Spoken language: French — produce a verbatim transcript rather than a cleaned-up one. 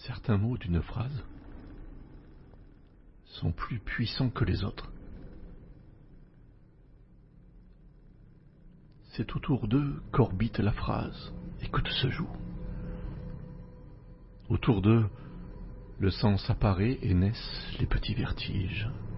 Certains mots d'une phrase sont plus puissants que les autres. C'est autour d'eux qu'orbite la phrase et que tout se joue. Autour d'eux, le sens apparaît et naissent les petits vertiges.